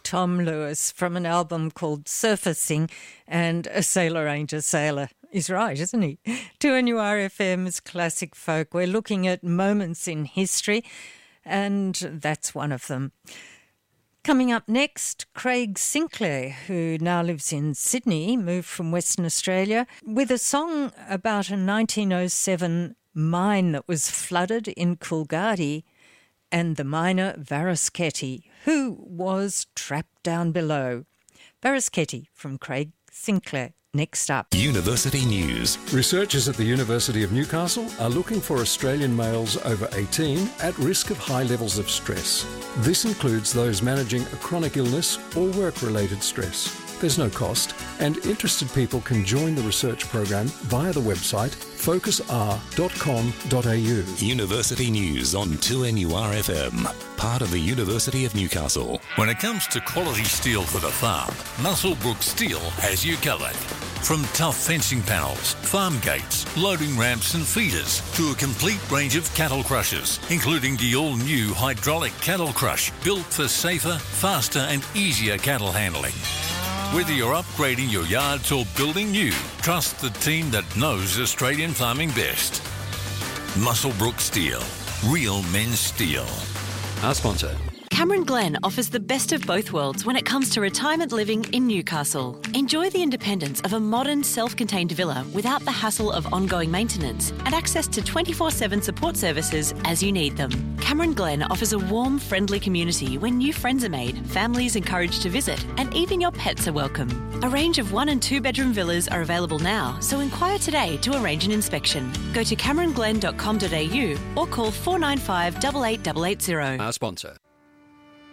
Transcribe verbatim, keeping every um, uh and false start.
Tom Lewis from an album called Surfacing, and A Sailor Ain't a Sailor. He's right, isn't he? two N U R F M's Classic Folk. We're looking at moments in history, and that's one of them. Coming up next, Craig Sinclair, who now lives in Sydney, moved from Western Australia, with a song about a nineteen oh seven mine that was flooded in Coolgardie, and the miner Variskety, who was trapped down below. Variskety from Craig Sinclair. Next up. University News. Researchers at the University of Newcastle are looking for Australian males over eighteen at risk of high levels of stress. This includes those managing a chronic illness or work-related stress. There's no cost, and interested people can join the research program via the website focus r dot com dot a u. University News on two N U R F M, part of the University of Newcastle. When it comes to quality steel for the farm, Muswellbrook Steel has you covered. From tough fencing panels, farm gates, loading ramps and feeders, to a complete range of cattle crushers, including the all-new hydraulic cattle crush, built for safer, faster and easier cattle handling. Whether you're upgrading your yards or building new, trust the team that knows Australian farming best. Muswellbrook Steel. Real men's steel. Our sponsor. Cameron Glen offers the best of both worlds when it comes to retirement living in Newcastle. Enjoy the independence of a modern, self-contained villa without the hassle of ongoing maintenance and access to twenty-four seven support services as you need them. Cameron Glen offers a warm, friendly community where new friends are made, families encouraged to visit, and even your pets are welcome. A range of one and two bedroom villas are available now, so inquire today to arrange an inspection. Go to cameron glen dot com dot a u or call four nine five, eight eight eight eight zero. Our sponsor.